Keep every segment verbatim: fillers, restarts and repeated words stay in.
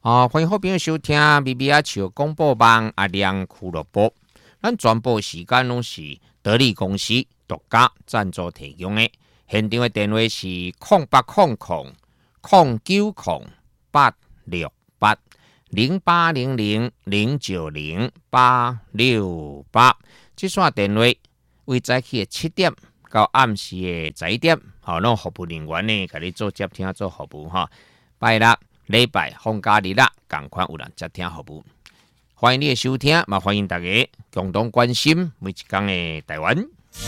啊，欢迎好朋友收听 B B 啊球广播网阿亮俱乐部。咱全部时间拢是得力公司独家赞助提供的。现场的电话是零八零零零九零八六八零八零零零九零八六八。这线电话为早起的七点到暗时的十一点，好，拢服务人员呢，给你做接听做服务哈。拜六、礼拜、放假日啦，赶快有人接听服务。欢迎你的收听，嘛欢迎大家共同关心每一天的台湾。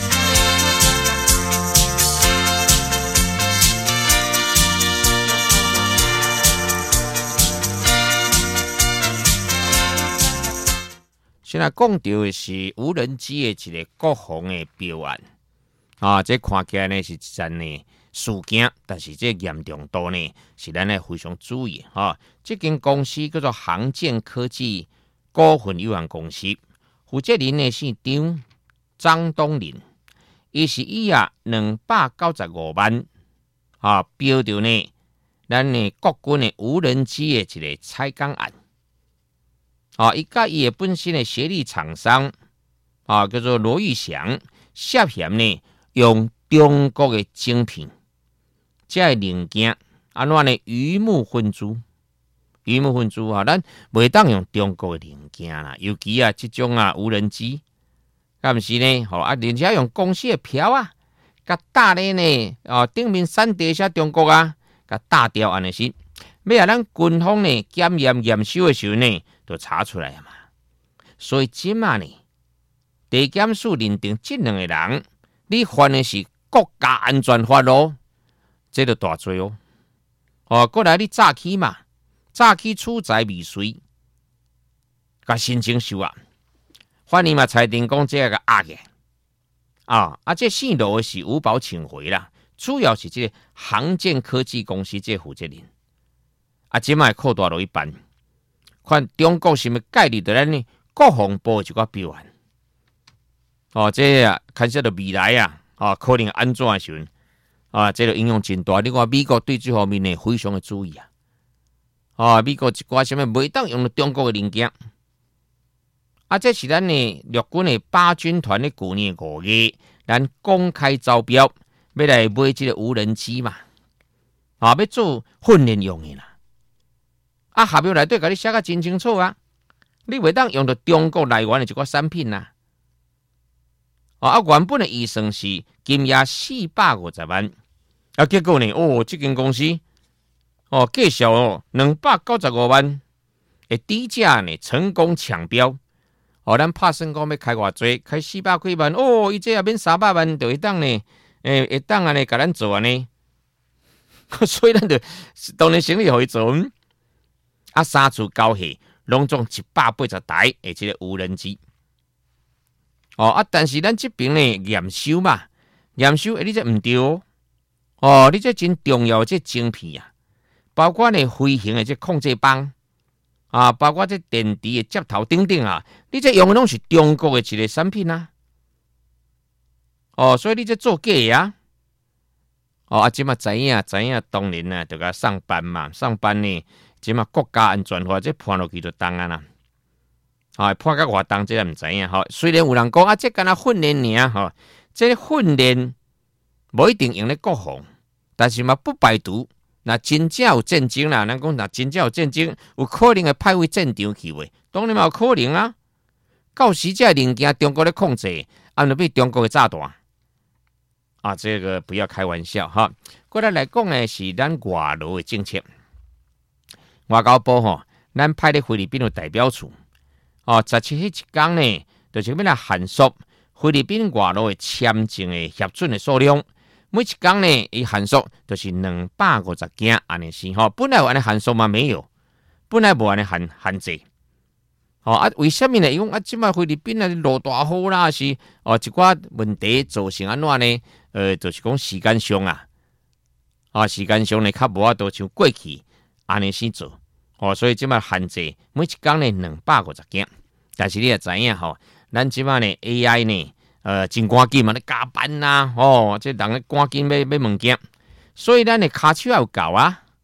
现在讲到的是无人机的一个国防的标案啊，这看起来呢是一件呢事件，但是这严重度呢是咱呢非常注意哈。这间公司叫做航健科技股份有限公司，负责人呢是张张东林，伊是以啊两百九十五万啊标着呢咱呢国军的无人机的一个采购案。啊，伊甲伊本身的协力厂商啊，叫做罗玉祥，涉嫌呢用中国的晶片，这零件安怎呢鱼目混珠？鱼目混珠啊，咱袂当用中国的零件啦，尤其啊这种啊无人机，敢毋是呢？吼啊，而且用公司的票啊，甲打咧呢啊顶面闪地写中国啊，甲打掉安尼是，要啊咱军方呢检验验收的时候呢。就查出来了嘛，所以今嘛呢，地检署认定这两个人，你犯的是国家安全法咯，这就大罪哦。哦，过来你诈欺嘛，诈欺处财未遂，甲申请收押，法院嘛裁定讲这个压嘅，啊啊，这四路是无保请回啦，主要是这个航健科技公司这负责人，啊，今嘛扣大落一班。看中国是咪介入到咱呢国防部一个标案，哦，这啊看涉到未来啊，啊可能安怎的时候，啊，这个影响真大。你看美国对这方面呢非常的注意啊，啊，美国一寡什么袂当用到中国的零件，啊，这是咱呢陆军的八军团的去年五月，咱公开招标要来买这个无人机嘛，啊，要做训练用的啦。啊，合约内底甲你写甲真清楚啊！你袂当用到中国来源的一个产品呐、啊。啊，原本的预算是金额四百五十万，啊，结果呢，哦，这间公司哦，计销哦两百九十五万，诶，低价呢成功抢标。哦，咱拍算讲要开偌济，开四百几万，哦，伊这也免三百万就会当呢，诶，会当安尼甲咱做安尼，所以咱就当然生意互伊做。啊，三处交下，拢总一百八十台，而且无人机。哦啊，但是咱这边呢验收嘛，验收，诶，你这唔对哦。哦，你这真重要的这晶片啊，包括呢飞行的这控制棒啊，包括这电池的接头等等啊，你这用的拢是中国的一个产品啊。哦，所以你这做假啊。哦啊，即嘛知影知影，当然啊，就甲上班嘛，上班呢。即嘛国家安全法，这判落去就重啊啦，啊判到偌重，这个唔知影吼。虽然有人讲啊，这干那训练尔吼，这训练无一定用咧国防，但是嘛不排除，那真正有战争啦，咱讲那真正有战争，有可能会派回战场去喂，当然嘛有可能啊。到时这零件中国咧控制，按着被中国给炸断啊，这个不要开玩笑哈。过来来讲呢，是咱外劳的政策。外交部吼，咱派咧菲律宾的代表处，哦，十七迄一天呢，就是要来限缩菲律宾外劳的签证的核准的数量。每一天呢，伊限缩就是两百五十件安尼是吼。本来有安尼限缩嘛没有，本来无安尼限限制。哦啊，为什么呢？因为啊，即摆菲律宾啊落大雨啦，是哦一寡问题造成安怎呢？呃，就是讲时间上啊，啊时间上呢较无法度像过去。安尼先做，哦，所以即摆限制每一天呢两百五十件，但是你也知影吼，咱即摆呢 A I 呢，呃，真赶紧嘛咧加班呐、啊，哦，即人咧赶紧要要物件，所以咱的骹手也有够啊，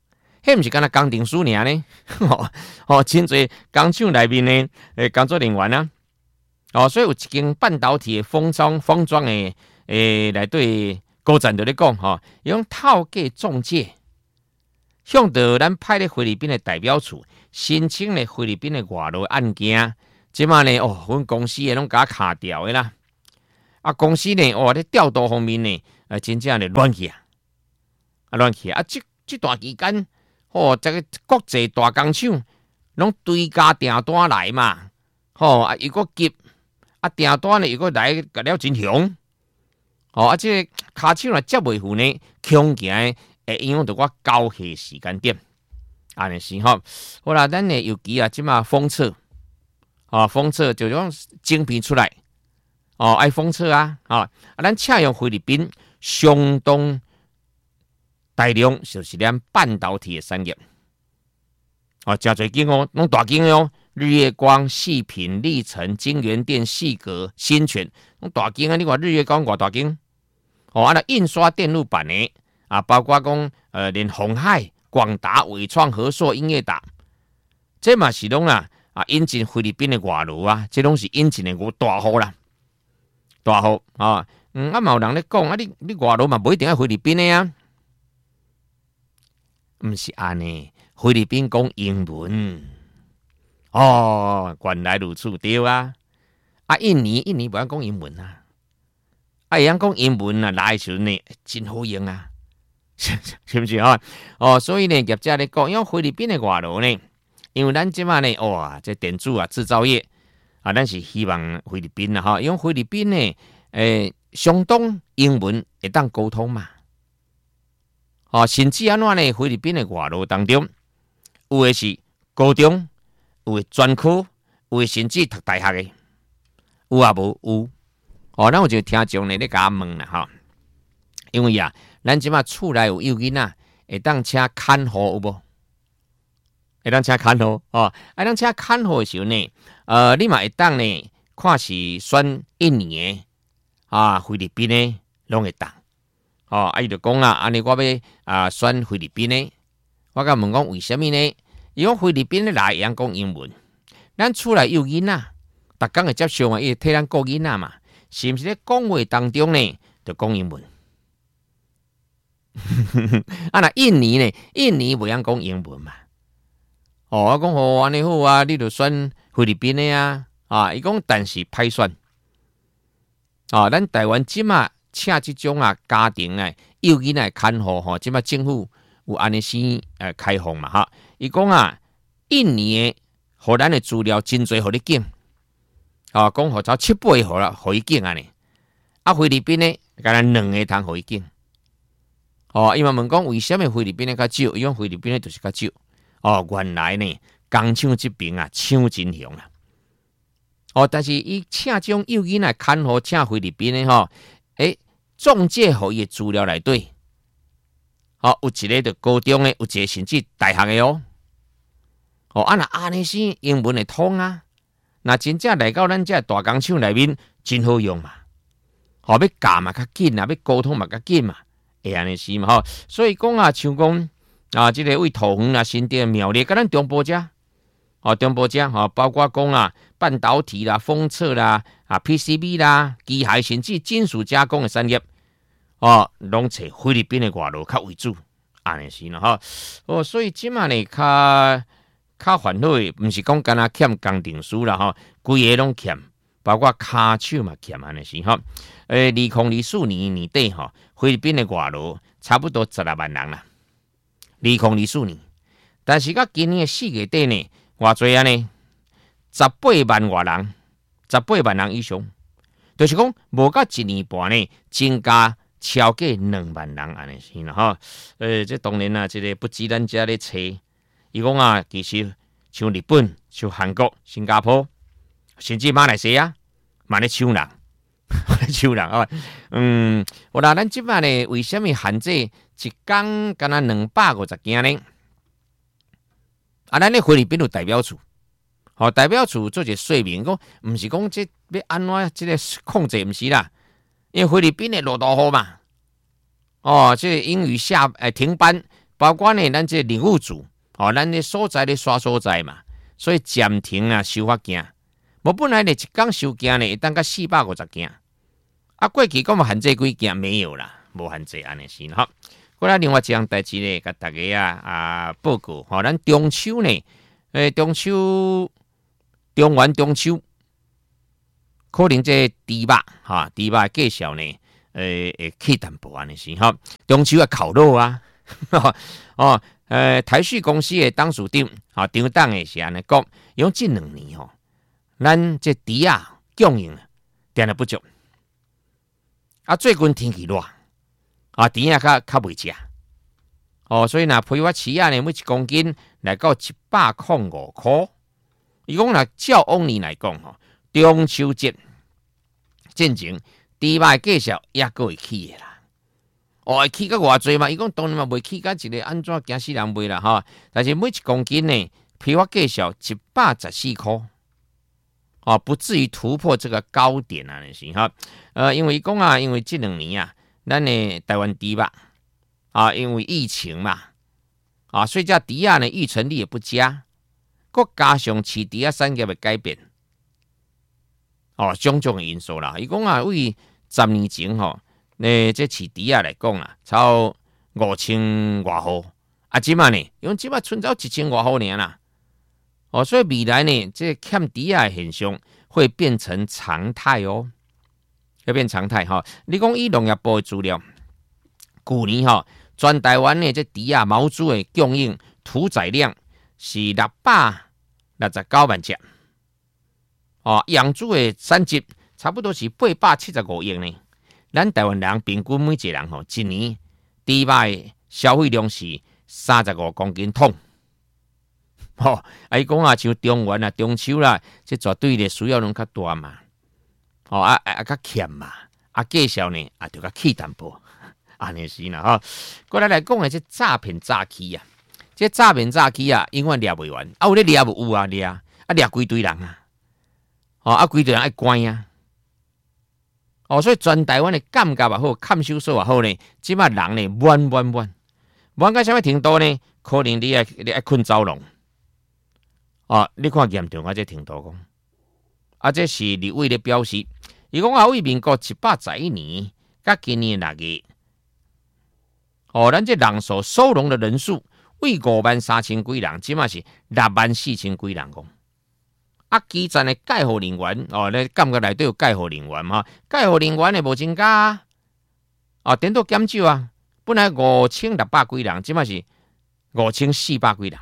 迄毋是干那工程师尔呢？哦，真侪工厂内面呢，诶，工作人员啊，哦，所以有一间半导体的封装封装的诶内底高层就咧讲，吼、哦，用套价中介，向着咱派咧菲律宾的代表处申请咧菲律宾的外劳案件，即马呢，哦，阮公司诶拢甲卡掉的啦，啊，公司呢，哦，咧调度方面呢，呃，真正咧乱去啊，啊乱去啊，即即段期间。哦，这个国际大工厂拢追加订单来嘛，吼、哦、啊，伊个急啊，订单呢，伊个来个了真凶，哦啊，这个卡厂若接袂赴呢，恐惊会影响到我交货时间点，安尼是吼。好啦，咱呢尤其啊，即马封测，哦，封测就种晶片出来，哦，爱封测啊，啊、哦，啊，咱采用菲律宾相当。大量就是咱半导体的产业，哦，真侪间哦，拢大间哦，日月光、细品、历程、晶圆店、细格、新泉，拢大间啊！你看日月光偌大间，哦，啊，那印刷电路板的啊，包括讲呃，连鸿海、广达、伟创、和硕、英业达，这嘛是拢啊啊引进菲律宾的外劳啊，这拢是引进的大户啦，大户啊，嗯，啊，嘛有人咧讲啊，你你外劳嘛不一定要菲律宾的啊。毋是安尼，菲律宾讲英文，哦，原来如此对啊！啊，印尼印尼不要讲英文啊，啊，会晓讲英文啊，来的时候呢，真好用啊，是不是啊？哦，所以呢，业者咧讲，因为菲律宾的外劳呢，因为咱即马呢，哇，这电子啊制造业啊，咱是希望菲律宾啊，哈，因为菲律宾呢，诶，相当英文会当沟通嘛。哦，甚至安怎呢？菲律宾的外劳当中，有的是高中，有的专科，有的甚至读大学的，有啊无有？哦，咱有一个听众呢，咧甲我问啦，哈，因为啊，咱即马厝内有幼囡仔，会当请看护有无？会当请看护哦，会当请看护的时候呢，呃，你嘛会当呢，看是选印尼的啊，菲律宾的，拢会当。哦，啊，伊就讲啊，安尼我要啊选菲律宾的，我甲问讲为什么呢？伊讲菲律宾的来会晓讲英文，咱厝内幼囡仔，逐工会接受嘛，伊替咱顾囡仔嘛，是毋是咧讲话当中呢，就讲英文？啊，那印尼呢？印尼袂晓讲英文嘛？哦，我讲哦，安尼好啊，你就选菲律宾的啊，啊，伊讲但是歹选，啊，咱台湾即马。请即种啊家庭啊幼囡仔看护吼，即马政府有安尼先呃开放嘛哈。伊讲啊，印尼诶，互咱诶资料真侪，互你拣，啊，讲互走七八个互啦，互伊拣安尼。啊，菲律宾诶，敢若两个通互伊拣。哦，伊嘛问讲为什么菲律宾诶较少？因为菲律宾诶就是较少。哦，原来呢，工厂即边啊抢真凶啦。哦，但是伊请种幼囡仔看护，请菲律宾诶吼。诶，中介互伊诶资料内底，好、哦、有一个就高中诶，有一个甚至大学诶哦。哦，啊那安尼先英文会通啊，那真正来到咱这大工厂内面，真好用嘛。好、哦、要教嘛较紧啊，要沟通嘛较紧嘛，会安尼是嘛吼。所以讲啊，像讲啊，即、這個为桃园啊、新店、苗栗，甲咱中部遮。哦，中部遮吼，包括讲啊，半导体啦、封测啦、啊 P C B 啦、机械甚至金属加工的产业，哦，拢找菲律宾的外劳较为主，安尼是啦吼。哦，所以即马呢，较较烦恼的，毋是讲干那欠工程师啦吼，规个拢欠，包括骹手嘛欠安尼是吼。诶，二零二四年年底吼，菲律宾的外劳差不多十六万人啦，二零二四年，但是到今年的四月底呢。偌济啊呢？十八万外人，十八万人以上，就是讲无到一年半呢，增加超过两万人安尼是啦吼。呃，这当然啦，这个不止咱遮咧找，伊讲啊，其实像日本、像韩国、新加坡，甚至马来西亚，嘛咧抢人，抢人啊。嗯，我啦，咱即摆呢，为什么限制一工敢若两百五十件呢？啊，咱咧菲律宾有代表处，吼、哦、代表处做一个说明，讲毋是讲这要安怎这个控制，毋是啦，因为菲律宾的落大雨嘛，哦，这个英语下诶停班， 包括呢咱这任务组哦，咱的所在咧刷所在嘛，所以暂停啊收发件。无本来咧一天收件呢，会当到四百五十件。啊，过去讲嘛限制几件没有啦，无限制安尼是哈。过来另外一项代志咧，甲大家啊啊报告，吼、哦，咱中秋呢，诶，中秋中原中秋，可能这猪肉哈，猪肉介绍呢，诶会起淡薄安尼是哈。中秋啊烤肉啊，哦，诶，台塑公司的董事长，哈、哦，张董的是安尼讲，用这两年吼、哦，咱这猪啊供应变得不足。啊，最近天气热，啊，猪啊较较袂食，哦，所以若批发饲啊呢，每一公斤来到一百零五块。伊讲若照往年来讲吼，中秋节进前猪肉的介绍也阁会起的啦。哦，会起到偌济嘛？伊讲当然嘛，袂起到一个安怎惊死人卖啦吼。但是每一公斤呢，批发介绍一百十四块。哦，不至于突破这个高点啊，是哈。呃，因为讲啊，因为这两年啊，咱的台湾猪肉啊，因为疫情嘛，啊，所以这猪啊呢，育成力也不佳，佮加上饲猪啊产业的改变，哦，种种的因素啦。伊讲啊，为十年前吼，呢这饲猪啊来讲啊，超五千外户，啊，即嘛呢，因为即嘛存走一千外户尔啦。哦，所以未来呢，这欠猪啊的现象会变成常态哦，会变常态哈、哦。你讲以农业部的资料，去年哈、哦，全台湾呢这猪啊毛猪的供应屠宰量是六百六十九万只，哦，养猪的产值差不多是八百七十五亿呢。咱台湾人平均每一个人吼、哦，一年猪肉的消费量是三十五公斤桶。吼、哦，啊，伊讲啊，像中原啊、中秋啦，这绝对的需要拢较大嘛，哦啊啊较欠嘛，啊介绍呢啊就较起淡薄，安尼是啦吼。过来来讲的这诈骗诈欺啊，这诈骗诈欺啊，永远抓袂完，啊有咧抓无有啊抓，啊抓规堆人啊，哦啊规堆人爱关啊，哦所以全台湾的监察也好，看守所也好呢，即马人呢满满满，满到什么程度呢？可能你爱你爱困走廊。哦，你看严重啊！这程度讲，啊，这是立委的表示。伊讲啊，为民国一百十一年，甲今年六月，哦，咱这人所收容的人数为五万三千几人，即嘛是六万四千几人讲。啊，基层的介护人员，哦，咧感觉内底有介护人员嘛？介护人员的无增加啊，哦，顶多减少啊。本来五千六百几人，即嘛是五千四百几人。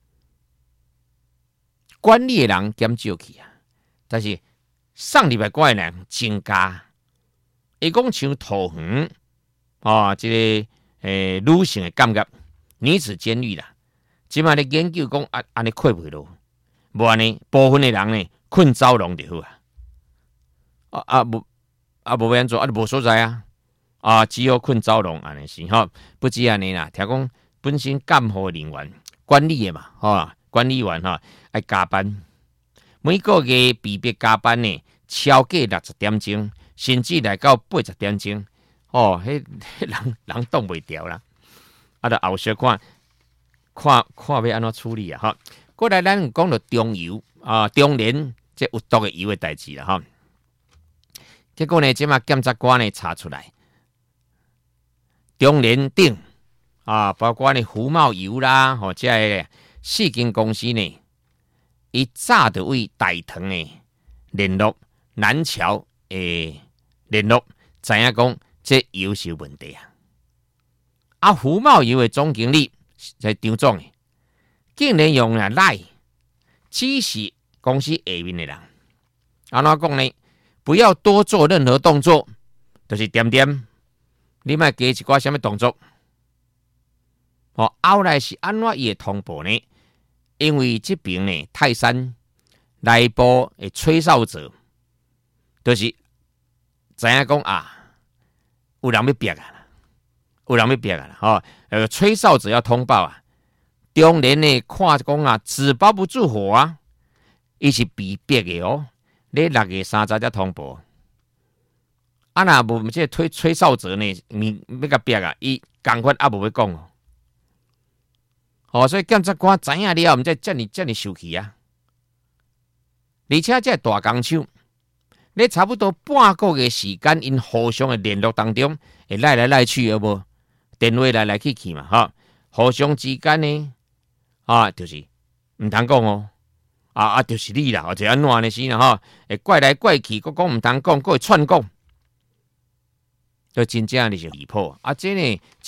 管理的人减少去啊，但是上礼拜过的人增加。伊讲像桃园啊，这个诶女性的感觉，女子监狱啦，即马咧研究讲啊，安尼困袂落，无安尼部分的人呢困走廊就好啊。啊啊无啊无要安怎啊？无所在啊啊，只好困走廊安尼是吼。不止安尼啦，听讲本身监护人员管理的嘛，吼。管理员哈爱加班，每个月比别加班呢，超过六十点钟，甚至来到八十点钟，哦，迄人人挡袂掉啦。啊，着后续看看看要安怎处理啊？哈，过来咱讲到中油啊，中联这有毒的油的代志啦，哈。结果呢，即马检察官呢查出来，中联顶啊，包括呢福茂油啦，或者个。四间公司呢，伊早就为大唐的联络南桥诶联络，知影讲这油是有问题啊。啊，福茂油的总经理在张总诶，竟然用啊赖指示公司下面的人，安怎讲呢？不要多做任何动作，就是点点，你莫加一寡什么动作。哦，后来是安怎伊会通报呢？因为这边呢，泰山内部的吹哨者，就是知影讲啊，有人要逼啊，有人要逼啊，吼、哦，呃，吹哨者要通报啊。中联呢，看讲啊，纸包不住火啊，伊是被逼的哦。你六月三十才通报，啊那无这吹吹哨者呢，你要甲逼啊，伊赶快啊无要讲哦。 哦，所以检察官知影了，毋才遮尔遮尔生气啊！而且这大工厂，咧差不多半个月时间，因互相的联络当中，会来来来去，有无？电话来来去去嘛，哈！互相之间呢，啊，就是毋通讲哦，啊啊，就是你啦，或者安怎呢？是啦，哈，会怪来怪去，佫讲毋通讲，佫会串讲，都真正就是离谱啊！这呢？